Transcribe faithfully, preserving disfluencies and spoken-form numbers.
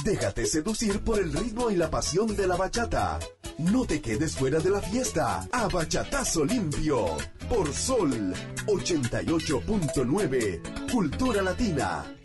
Déjate seducir por el ritmo y la pasión de la bachata. No te quedes fuera de la fiesta. A bachatazo limpio. Por Sol ochenta y ocho punto nueve. Cultura Latina.